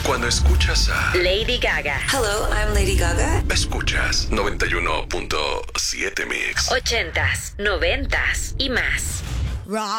Cuando escuchas a Lady Gaga. Hello, I'm Lady Gaga. Escuchas 91.7 Mix. 80s, 90s y más. Rock.